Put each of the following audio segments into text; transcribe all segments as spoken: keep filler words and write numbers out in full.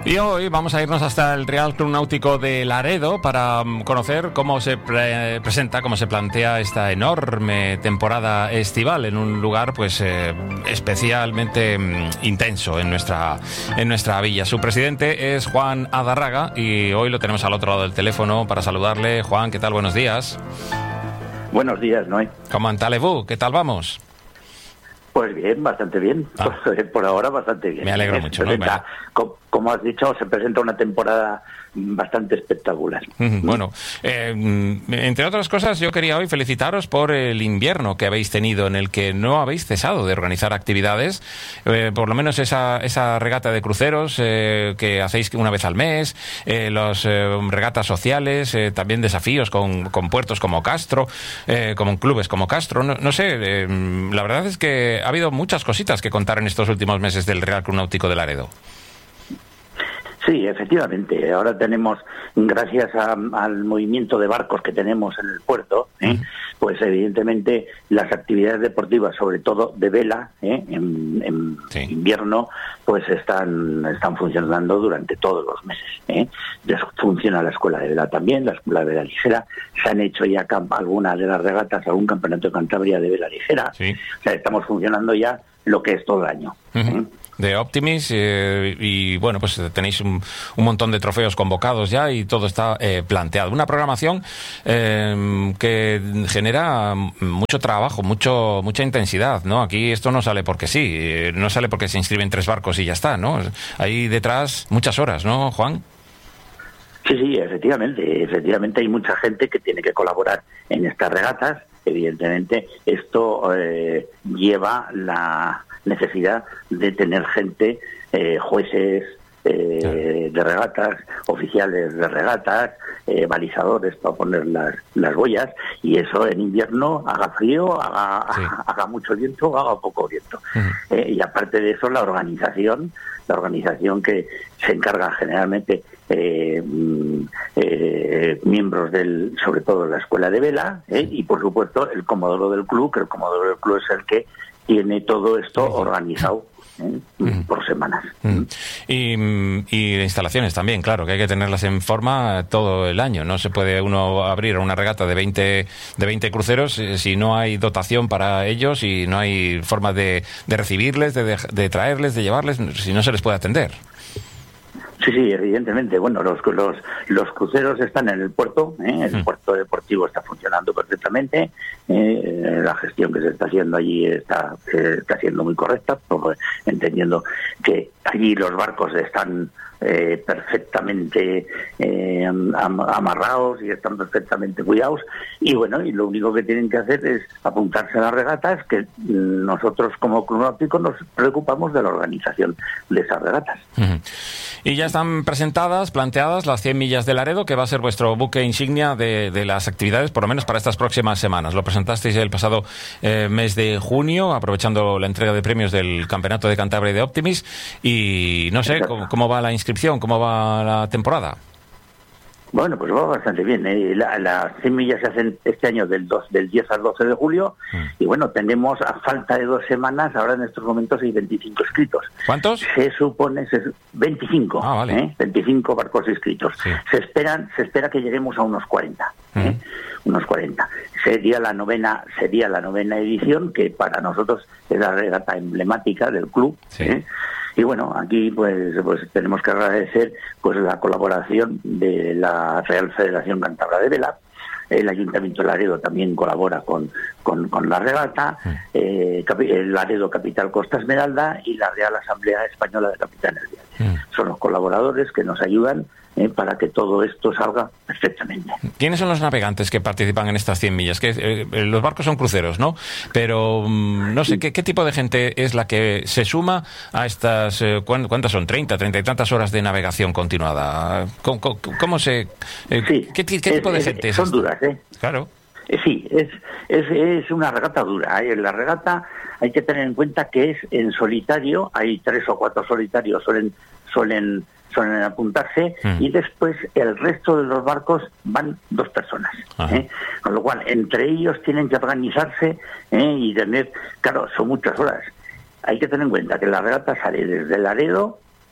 Y hoy vamos a irnos hasta el Real Club Náutico de Laredo para conocer cómo se pre presenta, cómo se plantea esta enorme temporada estival en un lugar pues eh, especialmente mm, intenso en nuestra, en nuestra villa. Su presidente es Juan Adarraga y hoy lo tenemos al otro lado del teléfono para saludarle. Juan, ¿qué tal? Buenos días. Buenos días, Noé. ¿Cómo allez-vous? ¿Qué tal vamos? Pues bien, bastante bien. Ah. Por, por ahora bastante bien. Me alegro se mucho. Presenta, ¿no? como, como has dicho, se presenta una temporada bastante espectacular. Bueno, eh, entre otras cosas, yo quería hoy felicitaros por el invierno que habéis tenido, en el que no habéis cesado de organizar actividades, eh, por lo menos esa, esa regata de cruceros eh, que hacéis una vez al mes, eh, las eh, regatas sociales, eh, también desafíos con, con puertos como Castro, eh, como clubes como Castro, no, no sé, eh, la verdad es que ha habido muchas cositas que contar en estos últimos meses del Real Club Náutico de Laredo. Sí, efectivamente. Ahora tenemos, gracias a, al movimiento de barcos que tenemos en el puerto, ¿eh? uh-huh. pues evidentemente las actividades deportivas, sobre todo de vela, ¿eh? en, en sí. invierno, pues están están funcionando durante todos los meses. ¿eh? Ya funciona la escuela de vela también, la escuela de vela ligera. Se han hecho ya algunas de las regatas, algún campeonato de Cantabria de vela ligera. Sí. O sea, estamos funcionando ya lo que es todo el año. Uh-huh. ¿eh? De Optimis eh, y bueno, pues tenéis un, un montón de trofeos convocados ya y todo está eh, planteado. Una programación eh, que genera mucho trabajo, mucho mucha intensidad, ¿no? Aquí esto no sale porque sí, eh, no sale porque se inscriben tres barcos y ya está, ¿no? Hay detrás muchas horas, ¿no, Juan? Sí, sí, efectivamente, efectivamente hay mucha gente que tiene que colaborar en estas regatas. Evidentemente esto eh, lleva la necesidad de tener gente, eh, jueces eh, sí. de regatas, oficiales de regatas, eh, balizadores para poner las, las boyas, y eso en invierno, haga frío, haga, sí. haga mucho viento, haga poco viento. Uh-huh. Eh, y aparte de eso, la organización, la organización que se encarga generalmente eh, eh, miembros del, sobre todo de la escuela de vela, eh, y por supuesto el comodoro del club, que el comodoro del club es el que tiene todo esto organizado ¿eh? mm. por semanas. Mm. Y, y instalaciones también, claro, que hay que tenerlas en forma todo el año. No se puede uno abrir una regata de veinte, de veinte cruceros eh, si no hay dotación para ellos y no hay forma de, de recibirles, de, de, de traerles, de llevarles, si no se les puede atender. Sí, sí, evidentemente. Bueno, los los los cruceros están en el puerto, ¿eh? el uh-huh. puerto deportivo está funcionando perfectamente, eh, la gestión que se está haciendo allí está eh, está siendo muy correcta, porque, entendiendo que allí los barcos están eh, perfectamente eh, am, amarrados y están perfectamente cuidados, y bueno, y lo único que tienen que hacer es apuntarse a las regatas, que nosotros como Club Náutico nos preocupamos de la organización de esas regatas. Uh-huh. Y ya están presentadas, planteadas las cien millas de Laredo, que va a ser vuestro buque insignia de, de las actividades, por lo menos para estas próximas semanas. Lo presentasteis el pasado eh, mes de junio, aprovechando la entrega de premios del Campeonato de Cantabria de Optimis. Y no sé, ¿cómo, cómo va la inscripción? ¿Cómo va la temporada? Bueno, pues va bastante bien. ¿eh? La, las cien millas se hacen este año del, dos, del diez al doce de julio. Mm. Y bueno, tenemos a falta de dos semanas, ahora en estos momentos hay veinticinco inscritos. ¿Cuántos? Se supone se, veinticinco. Ah, vale. ¿eh? veinticinco barcos inscritos. Sí. Se esperan, se espera que lleguemos a unos cuarenta. Mm. ¿eh? Unos cuarenta. Sería la novena, sería la novena edición, que para nosotros es la regata emblemática del club. Sí. ¿eh? Y bueno, aquí pues pues tenemos que agradecer pues la colaboración de la Real Federación Cántabra de Vela. El Ayuntamiento de Laredo también colabora con, con, con la regata, eh, el Laredo Capital Costa Esmeralda y la Real Asamblea Española de Capitanes Viales. Mm. Son los colaboradores que nos ayudan eh, para que todo esto salga perfectamente. ¿Quiénes son los navegantes que participan en estas cien millas? Que eh, los barcos son cruceros, ¿no? Pero um, no sé, ¿qué, ¿qué tipo de gente es la que se suma a estas, eh, ¿cuántas son? ¿treinta, treinta y tantas horas de navegación continuada? ¿Cómo, cómo, cómo se...? Eh, sí, ¿Qué, qué tipo de gente es? Son duras, ¿eh? Claro. Eh, sí, es, es, es una regata dura. ¿eh? En la regata hay que tener en cuenta que es en solitario, hay tres o cuatro solitarios, suelen suelen suelen apuntarse, mm. y después el resto de los barcos van dos personas. ¿eh? Con lo cual, entre ellos tienen que organizarse ¿eh? y tener, claro, son muchas horas. Hay que tener en cuenta que la regata sale desde Laredo,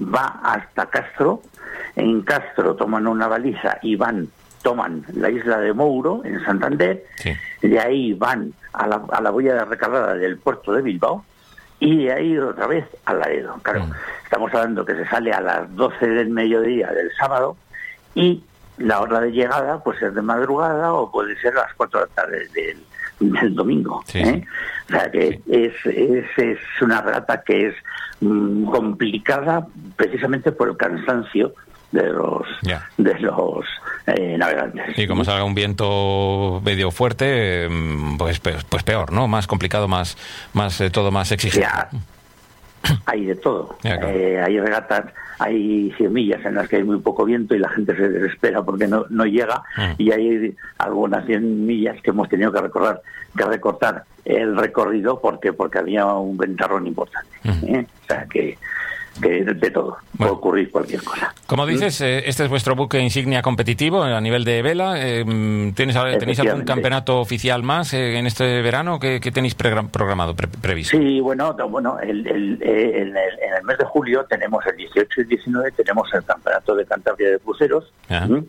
va hasta Castro. En Castro toman una baliza y van, toman la isla de Mouro, en Santander. Sí. De ahí van a la, a la boya de recargada del puerto de Bilbao. Y de ahí otra vez a Laredo. Claro, mm. estamos hablando que se sale a las doce del mediodía del sábado y la hora de llegada pues es de madrugada o puede ser a las cuatro de la tarde del, del domingo. Sí, ¿eh? Sí. O sea que sí. es, es, es una regata que es mmm, complicada precisamente por el cansancio de los yeah. de los eh, navegantes. Y como salga un viento medio fuerte, pues pues peor, ¿no? Más complicado, más más eh, todo más exigente. Yeah. Hay de todo. Yeah, claro. eh, hay regatas, hay cien millas en las que hay muy poco viento y la gente se desespera porque no no llega mm. y hay algunas cien millas que hemos tenido que recorrer, que recortar el recorrido porque porque había un ventarrón importante. Mm. ¿eh? O sea que que de todo, bueno, puede ocurrir cualquier cosa. Como dices, eh, este es vuestro buque insignia competitivo a nivel de vela. Eh, ¿tienes, ¿Tenéis algún campeonato oficial más eh, en este verano que, que tenéis programado, pre previsto? Sí, bueno, bueno el, el, el, en, el, en el mes de julio tenemos el dieciocho y diecinueve, tenemos el campeonato de Cantabria de cruceros. ¿sí?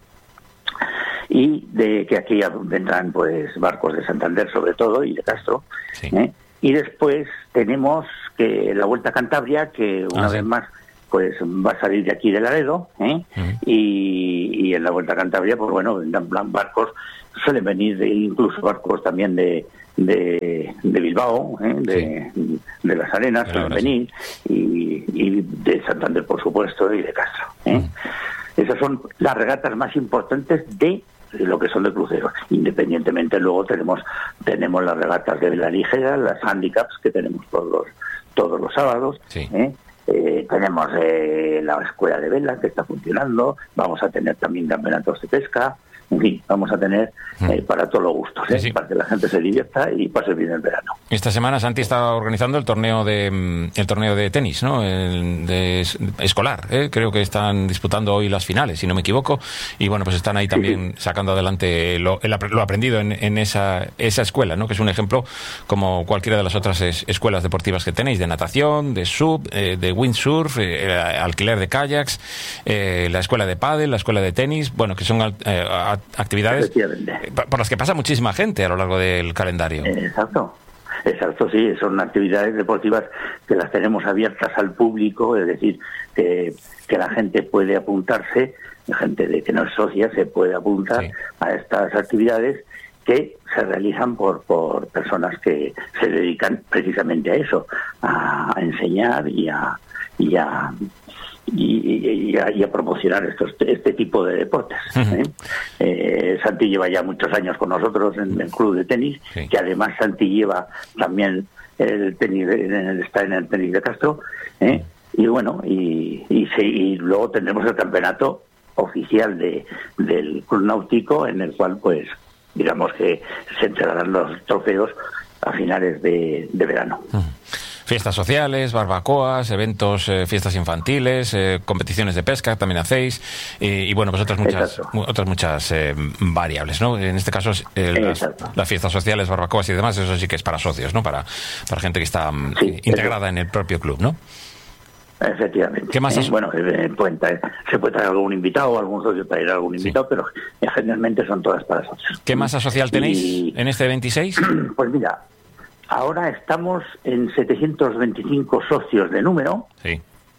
Y de que aquí vendrán pues barcos de Santander sobre todo y de Castro. Sí. ¿eh? Y después tenemos que la Vuelta a Cantabria, que una ah, vez sí. más pues va a salir de aquí de Laredo, ¿eh? Uh-huh. y, y en la Vuelta a Cantabria, pues bueno, vendrán barcos, suelen venir de, incluso barcos también de de, de Bilbao, ¿eh? de, sí. de Las Arenas, suelen venir, sí. y, y de Santander, por supuesto, y de Castro. ¿eh? Uh-huh. Esas son las regatas más importantes de lo que son de cruceros. Independientemente luego tenemos tenemos las regatas de vela ligera, las handicaps que tenemos todos los todos los sábados. Sí. ¿eh? Eh, tenemos eh, la escuela de vela que está funcionando, vamos a tener también campeonatos de pesca, en fin, vamos a tener eh, para todos los gustos, ¿eh? sí, sí. para que la gente se divierta y pase bien el verano. Esta semana Santi está organizando el torneo de el torneo de tenis, ¿no? El de escolar, ¿eh? Creo que están disputando hoy las finales, si no me equivoco, y bueno, pues están ahí también sí, sí. sacando adelante lo, el, lo aprendido en, en esa esa escuela, ¿no? Que es un ejemplo como cualquiera de las otras es, escuelas deportivas que tenéis, de natación, de sub, eh, de windsurf, eh, alquiler de kayaks, eh, la escuela de pádel, la escuela de tenis, bueno, que son eh, actividades por las que pasa muchísima gente a lo largo del calendario. Exacto, exacto, sí, son actividades deportivas que las tenemos abiertas al público, es decir, que, que la gente puede apuntarse, la gente de que no es socia se puede apuntar sí. a estas actividades que se realizan por, por personas que se dedican precisamente a eso, a, a enseñar y a, y a Y, y, a, y a promocionar estos, este tipo de deportes. Uh-huh. ¿eh? Eh, Santi lleva ya muchos años con nosotros en el club de tenis, sí. que además Santi lleva también el tenis, en el, está en el tenis de Castro, ¿eh? uh-huh. y bueno, y, y, se, y luego tendremos el campeonato oficial de del club náutico, en el cual pues digamos que se entregarán los trofeos a finales de, de verano. Uh-huh. Fiestas sociales, barbacoas, eventos, eh, fiestas infantiles, eh, competiciones de pesca también hacéis, eh, y bueno, pues otras muchas mu otras muchas eh, variables, ¿no? En este caso, eh, las, las fiestas sociales, barbacoas y demás, eso sí que es para socios, ¿no? Para, para gente que está sí, integrada eso. En el propio club, ¿no? Efectivamente. ¿Qué más? Eh, bueno, eh, pueden traer, se puede traer algún invitado, algún socio traer algún invitado, sí. pero eh, generalmente son todas para socios. ¿Qué masa social tenéis y... en este veintiséis? Pues mira, ahora estamos en setecientos veinticinco socios de número, sí.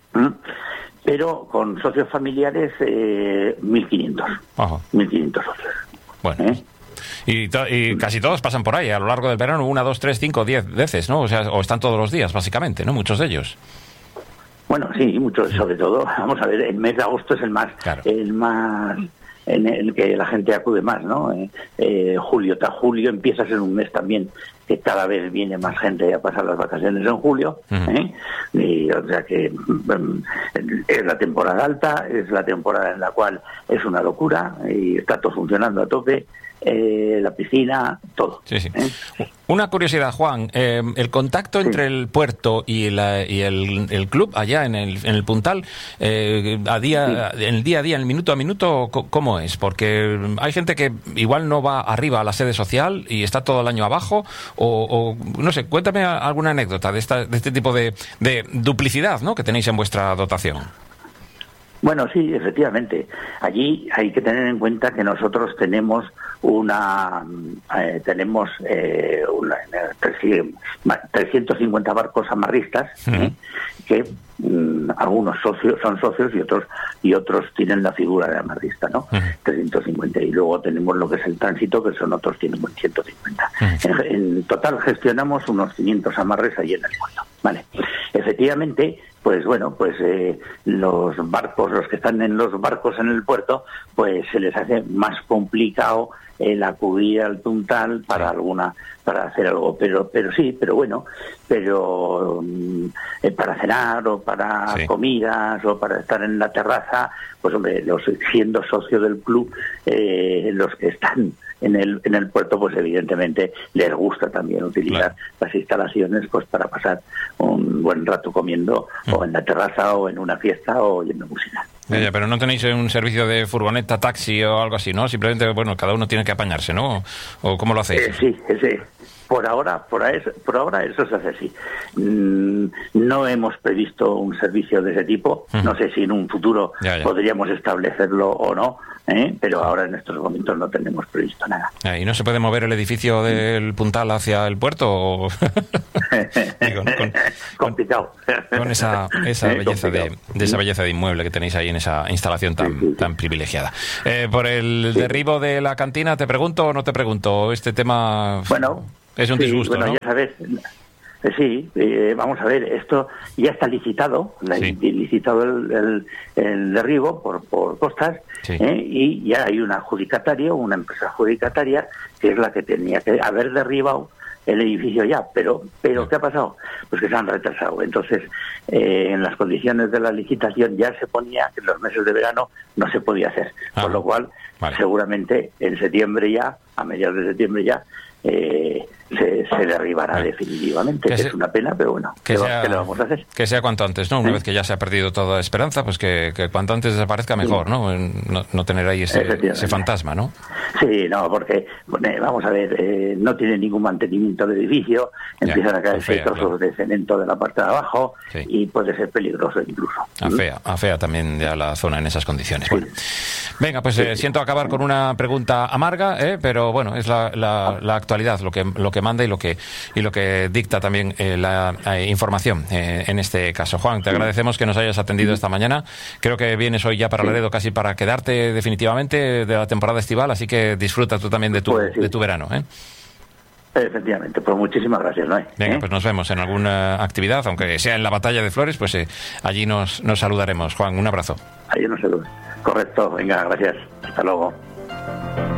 pero con socios familiares eh, mil quinientos. Ajá. mil quinientos socios. Bueno. ¿Eh? Y, y casi todos pasan por ahí a lo largo del verano, una, dos, tres, cinco, diez veces, ¿no? O sea, o están todos los días, básicamente, ¿no? Muchos de ellos. Bueno, sí, muchos, sobre todo, vamos a ver, el mes de agosto es el más, claro. el más... en el que la gente acude más, ¿no? Eh, eh, julio, tras julio empieza a ser un mes también que cada vez viene más gente a pasar las vacaciones en julio, uh-huh. ¿eh? Y, o sea que um, es la temporada alta, es la temporada en la cual es una locura y está todo funcionando a tope. Eh, la piscina, todo. Sí, sí. ¿Eh? Una curiosidad, Juan, eh, el contacto sí. entre el puerto y, la, y el, el club allá en el, en el Puntal, eh, a día, sí. en el día a día, en el minuto a minuto, ¿cómo es? Porque hay gente que igual no va arriba a la sede social y está todo el año abajo, o, o no sé, cuéntame alguna anécdota de, esta, de este tipo de, de duplicidad, ¿no?, que tenéis en vuestra dotación. Bueno, sí, efectivamente. Allí hay que tener en cuenta que nosotros tenemos una eh, tenemos eh, una, trescientos cincuenta barcos amarristas, uh-huh. ¿eh? que mm, algunos socios son socios y otros y otros tienen la figura de amarrista, ¿no? Uh-huh. trescientos cincuenta, y luego tenemos lo que es el tránsito, que son otros ciento cincuenta. Uh-huh. En, en total gestionamos unos quinientos amarres allí en el puerto, ¿vale? Efectivamente, pues bueno, pues eh, los barcos, los que están en los barcos en el puerto, pues se les hace más complicado el acudir al puntal para alguna, para hacer algo, pero pero sí, pero bueno, pero eh, para cenar o para sí. comidas o para estar en la terraza, pues hombre, los siendo socio del club, eh, los que están en el en el puerto, pues evidentemente les gusta también utilizar claro. las instalaciones, pues para pasar un buen rato comiendo mm. o en la terraza o en una fiesta o oyendo música. Ya, ya, pero no tenéis un servicio de furgoneta, taxi o algo así, ¿no? Simplemente, bueno, cada uno tiene que apañarse, ¿no? ¿O cómo lo hacéis? Eh, sí, sí. Por ahora, por ahora, por ahora eso se hace así. Mm, no hemos previsto un servicio de ese tipo. Uh-huh. No sé si en un futuro ya, ya. podríamos establecerlo o no, ¿eh? Pero ahora en estos momentos no tenemos previsto nada. ¿Y no se puede mover el edificio del Puntal hacia el puerto? O... Digo, ¿no? con, complicado. Con, con esa, esa belleza de, de esa belleza de inmueble que tenéis ahí en esa instalación tan, sí, sí, sí. tan privilegiada. Eh, por el sí. derribo de la cantina, ¿te pregunto o no te pregunto? Este tema... Bueno... Es un sí, disgusto, bueno, ¿no? Ya sabes, sí, eh, vamos a ver, esto ya está licitado, sí. licitado el, el, el derribo por, por costas, sí. ¿eh? Y ya hay un adjudicatario, una empresa adjudicataria, que es la que tenía que haber derribado el edificio ya, pero pero sí. ¿qué ha pasado? Pues que se han retrasado. Entonces, eh, en las condiciones de la licitación ya se ponía que en los meses de verano no se podía hacer, ah, con lo cual, vale. seguramente en septiembre ya, a mediados de septiembre ya, Eh, se, se derribará bueno, definitivamente, que, que es una pena, pero bueno, que ¿qué, sea, ¿qué le vamos a hacer? Que sea cuanto antes, ¿no? Una ¿Eh? vez que ya se ha perdido toda esperanza, pues que, que cuanto antes desaparezca mejor, sí. ¿no? ¿no? No tener ahí ese, ese fantasma, ¿no? Sí, no, porque, bueno, vamos a ver, eh, no tiene ningún mantenimiento de edificio, ya, empiezan a caerse trozos claro. de cemento de la parte de abajo, sí. y puede ser peligroso incluso. Afea, afea también ya la zona en esas condiciones. Sí. Bueno. Venga, pues eh, siento acabar con una pregunta amarga, ¿eh? Pero bueno, es la, la, la actualidad, lo que lo que manda y lo que y lo que dicta también eh, la eh, información eh, en este caso. Juan, te agradecemos que nos hayas atendido esta mañana. Creo que vienes hoy ya para Laredo casi para quedarte definitivamente de la temporada estival, así que disfruta tú también de tu, pues sí. de tu verano, ¿eh? Efectivamente, pues muchísimas gracias, ¿no? Venga, ¿Eh? pues nos vemos en alguna actividad, aunque sea en la Batalla de Flores, pues eh, allí nos, nos saludaremos. Juan, un abrazo. Allí nos saludaremos. Correcto, venga, gracias. Hasta luego.